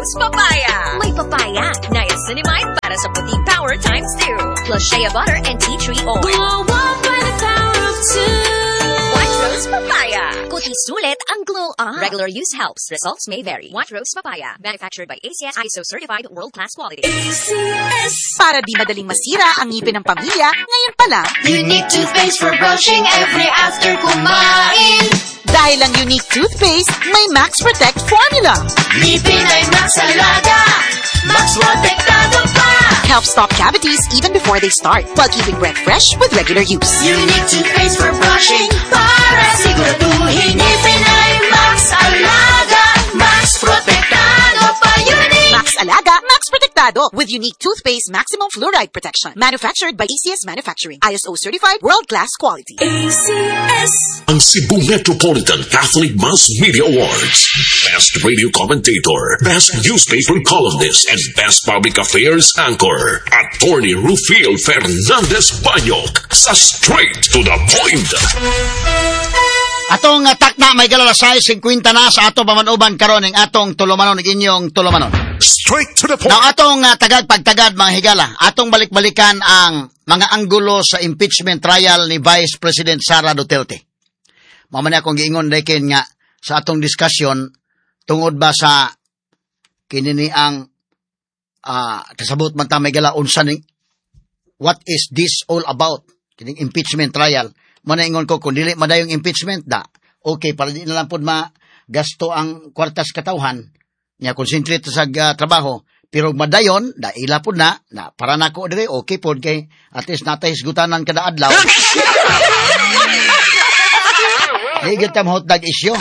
Rose Papaya. May papaya, niacinamide para sa puting power times 2. Plus shea butter and tea tree oil. by the power of 2. White Rose Papaya. Kuti sulit ang glow up. Regular use helps. Results may vary. White Rose Papaya. Manufactured by ACS ISO certified world-class quality. ACS. Para di madaling masira ang ngipin ng pamilya, ngayon pa lang, Unique toothpaste for brushing every after kumain. dahil ang unique toothpaste, may Max Protect formula. Ngipin ay Max Alaga. Max Protektado pa. Helps stop cavities even before they start, while keeping breath fresh with regular use. Unique toothpaste for brushing para siguraduhin ngipin ay Max Alaga. Max Protektado pa. Unique. Max Alaga, Max Protectado with unique toothpaste maximum fluoride protection. Manufactured by ACS Manufacturing. ISO certified world-class quality. ACS. Ang Cebu Metropolitan Catholic Mass Media Awards. Best Radio Commentator, Best Newspaper Columnist, and Best Public Affairs Anchor. Attorney Rufil Fernandez Banyok sa Straight to the Point. Atong takna may galalasay 50 na sa ato pamanuban karon ng atong tulumanon ng inyong tulumanon. Straight to the point. Now atong tagad-pagtagad mga higala, atong balik-balikan ang mga anggulo sa impeachment trial ni Vice President Sara Duterte. Mamani akong giingon dayon nga sa atong diskusyon tungod ba sa kinini ang kasabot man ta may gala unsa ning what is this all about? Kining impeachment trial. Muna ingon ko, kung dili madayong impeachment da, okay, para di na lang po gasto ang kwartas katawhan, niya concentrate sa trabaho, pero madayon, da ila po na para nako dire, okay po, kay at least natay hisgutanan kada adlaw. Higit ang hotdog isyo.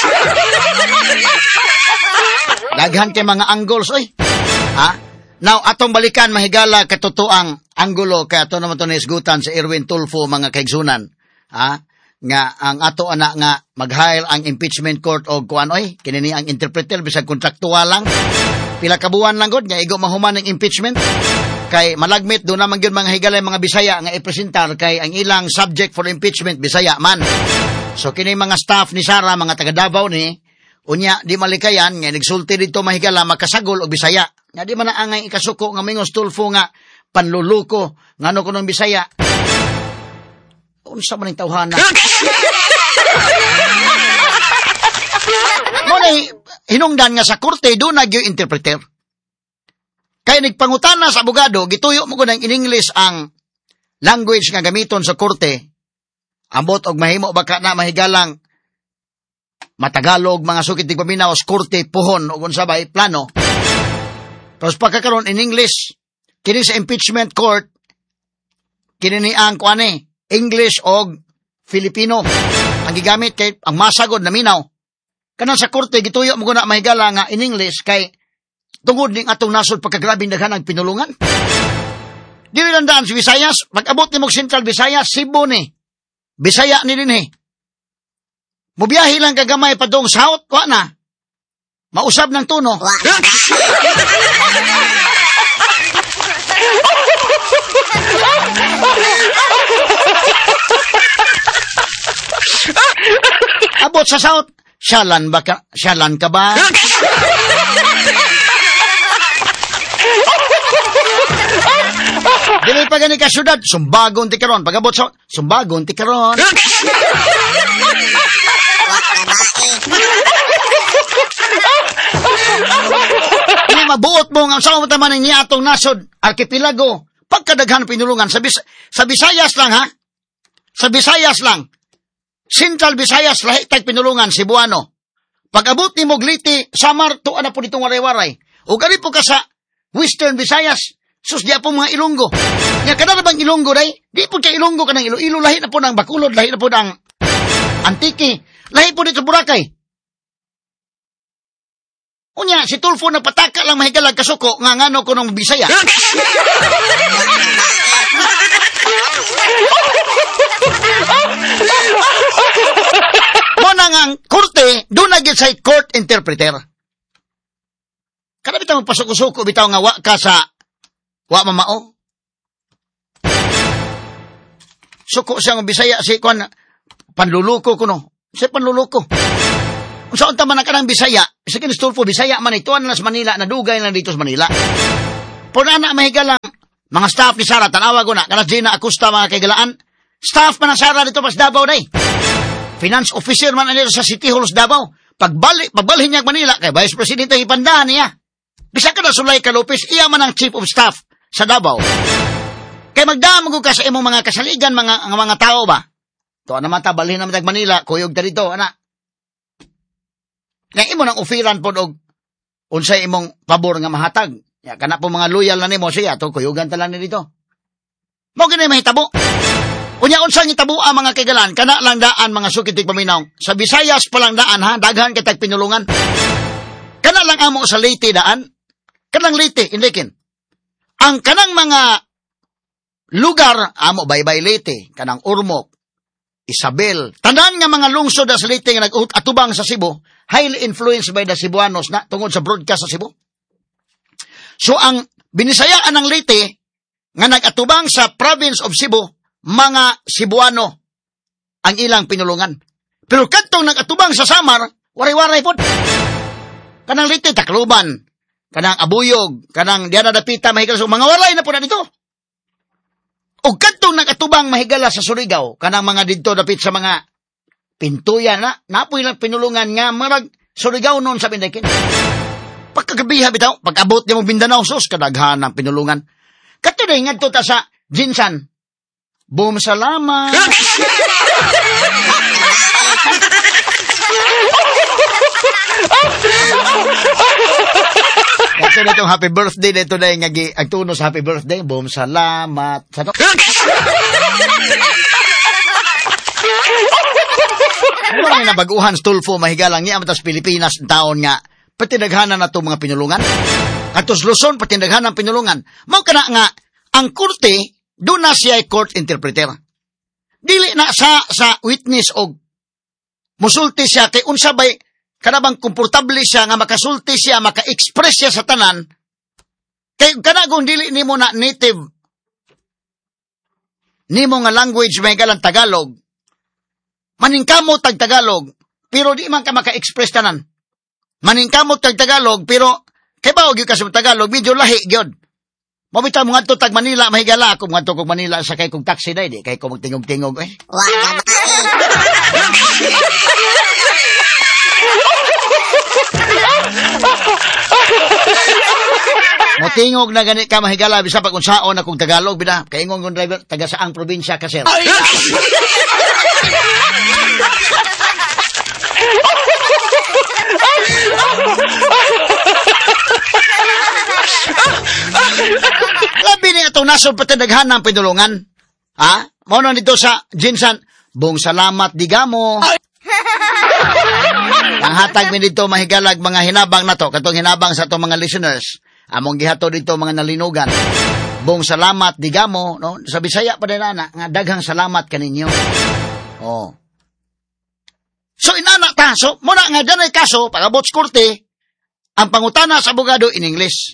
Daghan kay mga angles, oy. Ha? Now, atong balikan, mahigala, katotoang anggulo, kaya ito naman ito naisgutan sa Erwin Tulfo, mga kaigsunan. Nga ang ato ana nga mag-hire ang impeachment court og kuan oy kinini ang interpreter bisag kontraktual lang pila ka buwan lang gud nga igo mahuman ng impeachment kay malagmit do naman gyud mga higalay mga Bisaya nga ipresentar kay ang ilang subject for impeachment Bisaya man. So kini mga staff ni Sara mga taga Davao ni unya di malikayan nga nagsulti dito mahigala makasagol og Bisaya nga di man angay ikasuko nga mingos Tulfo nga panluluko ngano kuno Bisaya. Unsa man ang tawhana? Muna hinungdan nga sa korte, doon nagyo interpreter. Kaya nagpangutana sa abogado, gituyo mo ko ng in English ang language nga gamiton sa korte. Ambot og mahimo baka na mahigalang matagalog, mga sukit tigpaminaw, korte, puhon, o unsa ba plano. Tapos pagkakaroon in English, kini sa impeachment court, kini ni ang kuane, English o Filipino ang gigamit kay ang masagod na minaw. Kanang sa korte gituyo mo na mahigala nga in English kay tungod ning atong nasod pagkagrabing daghan ang pinulungan. Dili lang daan sa Visayas, pag abot ni mo Central Visayas, Cebu ni. Bisaya ni din Mubiyahe lang kagamay pa dong south, wa na. Mausab ng tuno. Abot sa south, syalan ka ba? Dili pa gani ka syudad, sumbagon ti karon. Pagabot sa sumbagon ti karon. Hindi mabuot mo nga sa mga taman niya atong nasod, archipelago, pagkadaghan pinulungan sa Visayas lang ha. Sa Visayas lang. Central Visayas lahi tag pinulungan Cebuano. Pag-abot ni Mogliti, Samar tuwa na po ditong waray-waray. O gani po ka sa Western Visayas, sus di po mga Ilonggo. Nga kada bang Ilonggo day, di po ka Ilonggo ka ng Iloilo, lahi na po ng Bacolod, lahi na po ng Antique, lahi po dito Boracay. Unya, si Tulfo na pataka lang mahigalag kasuko, nga ngano ko ng Bisaya. Muna nga ang korte, doon na sa court interpreter. Kada bitaw magpasuko-suko, bitaw nga wa ka sa wa mamao. Suko siya ng Bisaya, si Kwan, panluluko ko no. Si panluluko. Kung saan tama na ka ng Bisaya, Isa kinistulfo, Bisaya man ito, na sa Manila, nadugay lang dito sa Manila. Puna na mahiga lang, mga staff ni Sara, tanawa ko na, kanas Gina Acosta, mga kaigalaan, staff man ng Sara dito pas Davao day. Finance officer man nito sa City Hall sa Davao. Pagbalhin niya Manila, kay Vice President ang ipandahan niya. Bisa ka na Sulay Lopez, iya man ang Chief of Staff sa Davao. Kay magdamag ka sa imong mga kasaligan, mga tao ba? To ana mata balhin naman tag Manila, kuyog ta dito, ana. Nga imo nang ofiran pod og unsay imong pabor nga mahatag. Ya kana po mga loyal na nimo siya, to kuyugan ta lang ni dito. Mo gani mahitabo. Unya unsang itabo ang mga kaigalan, kana lang daan mga sukitig paminaw. Sa Visayas pa lang daan ha, daghan kitag pinulungan. Kana lang amo sa Leyte daan. Kanang Leyte, Inlekin. Ang kanang mga lugar, amo Baybay Leyte, kanang Ormoc, Isabel, tanan nga mga lungsod sa Leyte nga nag-atubang sa Cebu, highly influenced by the Cebuanos na tungod sa broadcast sa Cebu. So ang binisayaan ng Leyte nga nag-atubang sa province of Cebu, mga Cebuano ang ilang pinulungan. Pero kadtong nag-atubang sa Samar, waray-waray po. Kanang Leyte, Tacloban, kanang Abuyog, kanang Diana Dapita, mahigala sa mga waray na po na dito. O kadtong nag-atubang mahigala sa Surigao, kanang mga dito dapit sa mga pintuyan na, napoy lang pinulungan nga, marag Surigao noon sa Bindakin. Pagkagabiha bitaw, pag-abot niya mo Mindanao, sus, kadaghan ng pinulungan. Katuloy nga ito ta sa Jinsan. Boom, salamat. Ito na itong happy birthday, ito na yung agtuno sa happy birthday. Boom, salamat. Ano nga nabaguhan, Stulfo, mahigalang niya, matas Pilipinas, taon nga, patinaghanan na itong mga pinulungan. Atos Luzon, patinaghanan ng pinulungan. Mau ka na nga, ang korte, doon na siya court interpreter. Dili na sa witness og musulti siya, kay unsa bay, kanabang komportable siya nga makasulti siya, maka-express siya sa tanan, kay kanagong dili nimo na native, nimo nga language may galang Tagalog, maningkamot tag Tagalog, pero di man ka maka-express tanan. Maningkamot tag Tagalog, pero kay baog yung kasama Tagalog, medyo lahi gyud. Mabitaw mo nga ito tag Manila, mahigala ako mga ito kong Manila sa kay kong taxi na, di kay kong magtingog-tingog eh. Motingog na ganit ka mahigala, bisa pag unsaon akong Tagalog, bina, kaingon kong driver, taga saang probinsya ka, sir. Labi ni itong nasod patidaghan ng pinulungan. Ha? Muna dito sa Jinsan, Bong salamat digamo. Ang hatag mi dito mahigalag mga hinabang na to, katong hinabang sa itong mga listeners. Among gihato dito mga nalinugan. Bong salamat digamo, no? Sa Bisaya pa din na, nga daghang salamat kaninyo. Oh. So inana ta, so muna nga dyan ay kaso, pagabot sa korte, ang pangutana sa abogado in English.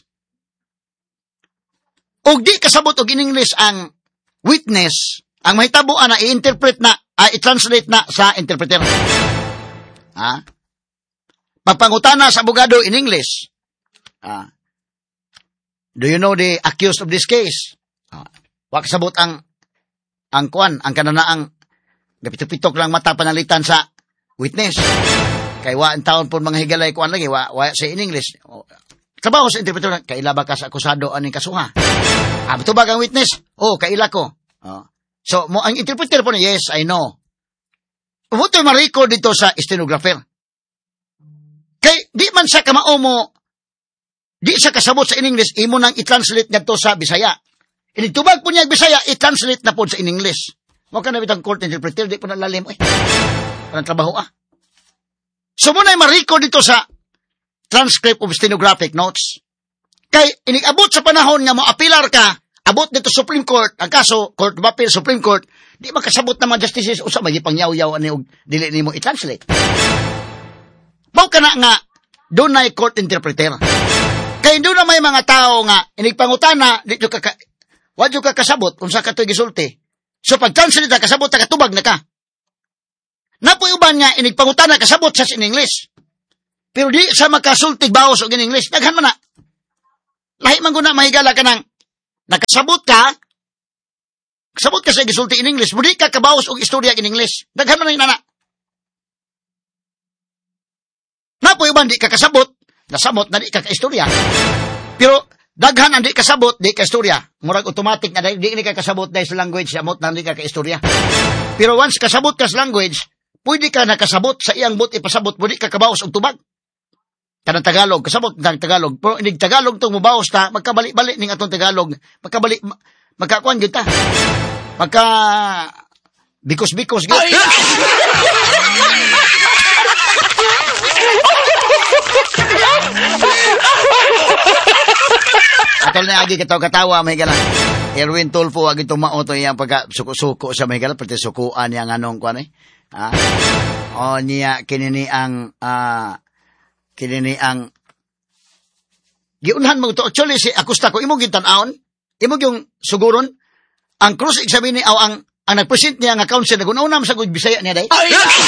Og di kasabot og in English ang witness, ang mahitabuan na i-interpret na, i-translate na sa interpreter. Ha? Pagpangutana sa abogado in English. Do you know the accused of this case? Wa kasabot ang kuan, ang kananaang gapitok-pitok lang mata panalitan sa witness. Kay wa ang taon po mga higalay kuan lagi, wa sa in English. Trabaho sa interpreter, kaila ba ka sa akusado aning kasuha? Ito ba kang witness? Oh, kaila ko. So, ang interpreter po niya, yes, I know. Umutoy ma-record dito sa stenographer. Kay, di man siya kamao mo, di siya kasabot sa in English, imo nang i-translate nga to sa Bisaya. Initubag po niya Bisaya, i-translate na po sa in English. Huwag ka na bitang court interpreter, di po nalalim. Parang trabaho So, muna ma-record dito sa transcript of stenographic notes. Kay, inigabot sa panahon nga mo apilar ka, abot dito Supreme Court, ang kaso, Court of Appeal, Supreme Court, di makasabot na mga justices, usa may pangyaw-yaw ani og dili nimo i-translate. Baw ka na nga, doon na court interpreter. Kay doon na may mga tao nga, inigpangutana, wadyo ka kasabot, unsa ka to'y gisulti. So pag-translate na kasabot, katubag na ka. Napoy uban nga, inigpangutana, kasabot sa in English. Pero di sa makasultig bawas og English, daghan man na. Lahi man guna mahigala ka nang nakasabot ka sa gisulti in English, mudi ka kabawas og istorya in English. Daghan man na inana. Napoy uban di ka kasabot, nasamot na di ka kaistorya. Pero daghan ang di kasabot, di ka istorya. Murag automatic na di ka kasabot dahil sa language, amot na di ka kaistorya. Pero once kasabot ka sa language, pwede ka nakasabot sa iyang bot ipasabot, mudi ka kabawas og tubag. Kanang Tagalog, kasabot ng Tagalog. Pero inig Tagalog itong mubawas ta, magkabalik-balik ning atong Tagalog. Magkakuan yun ta. Bikos-bikos yun. Atol na agi katawa-katawa, may galang. Erwin Tulfo, agi tumauto yung pagka-suko-suko sa may galang, pati sukuan yung anong kuan eh. O niya, kinini ang giunhan mo to. Actually, si Acosta ko, imong gintanawon, imong yung suguron, ang cross-examine o ang nag-present niya nga counsel, nagununam sa Bisaya niya day.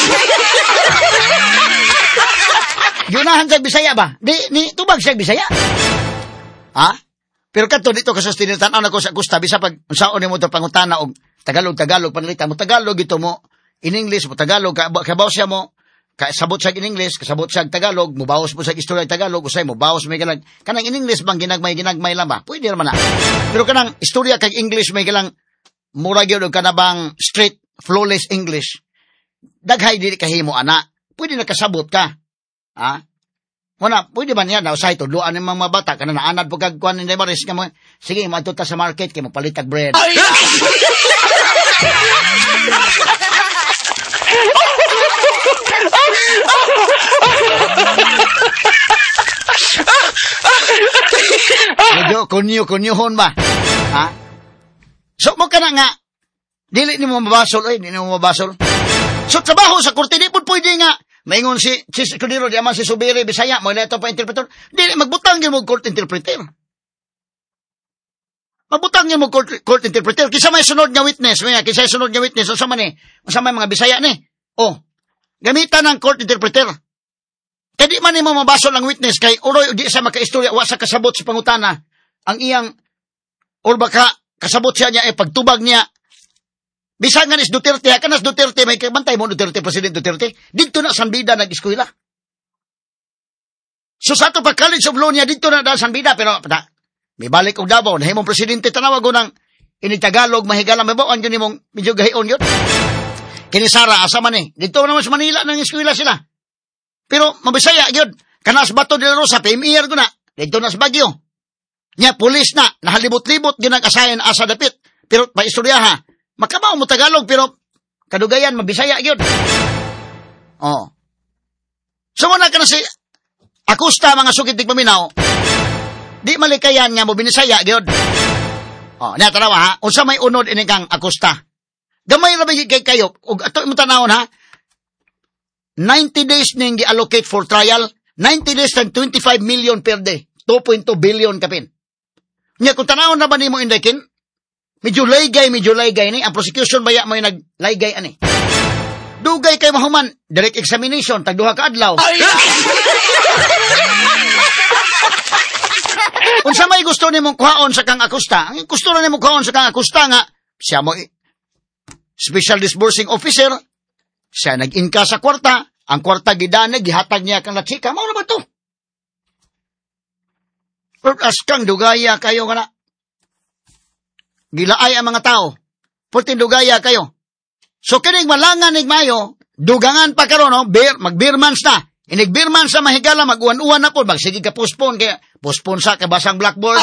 Giunahan sa Bisaya ba? Ni tubag sa Bisaya. Ha? Pero kato dito kasi tinitanaw na ko sa Acosta, bisa pag unsaon mo ito pangutana og Tagalog, panalita mo Tagalog, ito mo, in English mo Tagalog, kabaw siya mo, kasabot sa in English, kasabot sa Tagalog, mubawas mo sa istorya Tagalog, usay mubawas may galang, kanang in English bang ginagmay lang ba? Pwede naman na. Pero kanang istorya kag English may galang, mura gyud og kanabang straight, flawless English, daghay dili kahimo ana, pwede na kasabot ka. Ha? Muna, pwede ba niya, usay to, duan ng mga bata, kanang naanad po kag kuan, hindi ba risk mo, sige, matuta sa market, kaya mapalitag bread. Medyo kunyo-kunyuhon ba? Ha? So, mo ka na nga, dili ni mo mabasol, So, trabaho sa korte, di po pwede nga, maingon si Escudero, di aman si Subiri, Bisaya, mo ito pa interpreter, dili, magbutang yun mo court interpreter. Magbutang yun mo court interpreter, kisa may sunod nga witness, kisa sunod nga witness, o sa man mga Bisaya ni, gamitan ng court interpreter. Kaya di man ni mo mabasol ang witness kay uroy di sa makaistorya wa sa kasabot sa pangutana ang iyang or baka kasabot siya niya pagtubag niya bisan nga is Duterte kanas Duterte may kabantay mo Duterte President Duterte dito na Sanbida nag-eskwela. So sa ato pa College of Law niya dito na Sanbida pero may balik og Davao nahimong presidente tanawag ko ng ini Tagalog mahigala mabawan yun imong medyo gahion yun. Kini Sara asa man dito naman sa Manila nang eskwela sila. Pero mabisaya gyud kanas Bato de la Rosa PMR guna dito na sa Baguio. Nya pulis na nahalibot-libot ginag-assign asa dapit. Pero pa istorya ha. Makabaw mo Tagalog pero kadugayan mabisaya gyud. So muna ka na si Acosta mga sugid tigpaminaw. Di malikayan nga mo binisaya gyud. Nya tanawa ha. Unsa may unod ini kang Acosta? Gamay ra ba kay kayo ug ato imong tanawon ha. 90 days ning gi-allocate for trial, 90 days and 25 million per day, 2.2 billion kapin. Nya kung tanawon na ba nimo indekin? Medyo laygay ni ang prosecution baya may naglaygay ani. Dugay kay mahuman, direct examination tag duha ka adlaw. Unsa may gusto nimong kuhaon sa kang Acosta? Ang gusto na nimong kuhaon sa kang Acosta nga siya mo special disbursing officer. Siya nag-inka sa kwarta, ang kwarta gidana, gihatag niya kang latsika, mao na ba to? Pero as kang dugaya kayo nga na. Gilaay ang mga tao. Putin dugaya kayo. So kinig malangan mayo, dugangan pa karon no, mag-beermans na. Inig-beermans sa mahigala, mag-uwan-uwan na po, magsige ka postpone, kaya postpone sa kabasang blackboard.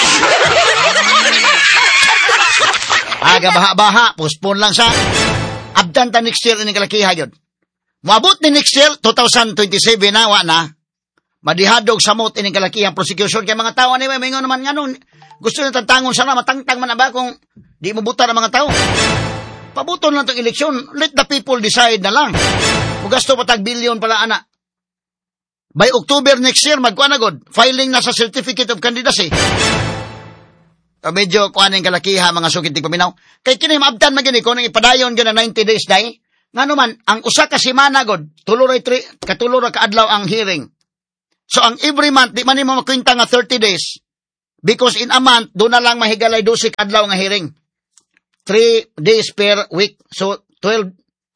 Aga baha-baha, postpone lang sa abdan ta next year ini kalakiha yun. Moabot ni next year, 2027 na, na. Madihadog samot ini kalakihang prosecution. Kaya mga tao, anyway, may naman nga nung gusto nyo tantangon sana, matangtang man na ba kung di mabuta ng mga tao. Pabuton lang itong eleksyon, let the people decide na lang. Kung gasto patag billion pala, ana. By October next year, magkuanagod, filing na sa Certificate of Candidacy. Medyo kuaning kalakiha mga sugid tigpaminaw. Kay kini maabtan magini ko nang ipadayon gyud na 90 days day. Ngano man ang usa ka semana god, katulor ka adlaw ang hearing. So, ang every month, di man mo makwinta nga 30 days. Because in a month, doon na lang mahigalay 12 kadlaw nga hearing. 3 days per week. So, 12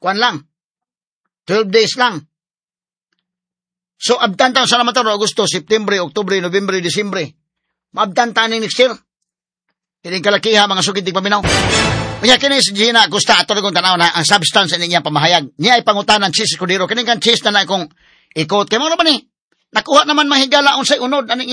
days lang. So, abtantan sa naman tayo, Agosto, September, Oktubre, November, Disembre. Maabtantan ng next year. Kining kalakiha, mga sugid di paminaw. Kanya kini si Gina Gusta, ato rin kong tanaw na ang substance niya pamahayag. Niya ay pangutanan, Chis Escudero. Kining kan Chis na ikong ikot. Kaya mga ba ni? Nakuha naman mahigala unsay unod.